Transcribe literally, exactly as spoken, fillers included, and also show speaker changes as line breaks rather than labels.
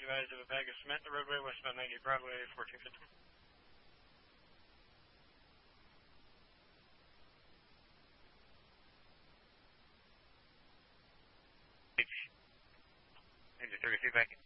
advised of a bag of cement in the roadway westbound ninety Broadway, fourteen fifty. Engine thirty-two back in.